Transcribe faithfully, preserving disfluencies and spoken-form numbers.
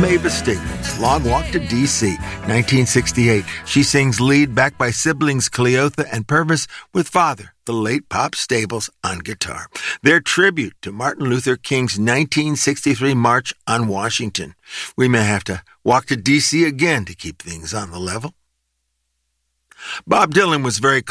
Mavis Staples, Long Walk to D C, nineteen sixty-eight. She sings lead backed by siblings Cleotha and Purvis with father, the late Pop Staples, on guitar. Their tribute to Martin Luther King's nineteen sixty-three March on Washington. We may have to walk to D C again to keep things on the level. Bob Dylan was very